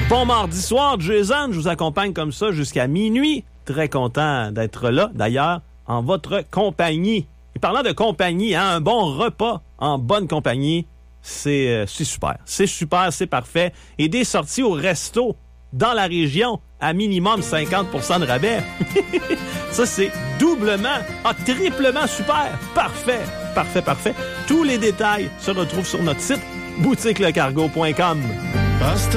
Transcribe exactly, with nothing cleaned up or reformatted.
Bon mardi soir, Jason, je vous accompagne comme ça jusqu'à minuit. Très content d'être là, d'ailleurs, en votre compagnie. Et parlant de compagnie, hein, un bon repas en bonne compagnie, c'est, euh, c'est super. C'est super, c'est parfait. Et des sorties au resto dans la région à minimum cinquante pour cent de rabais. Ça, c'est doublement, ah, triplement super. Parfait, parfait, parfait. Tous les détails se retrouvent sur notre site boutique le cargo point com. Hasta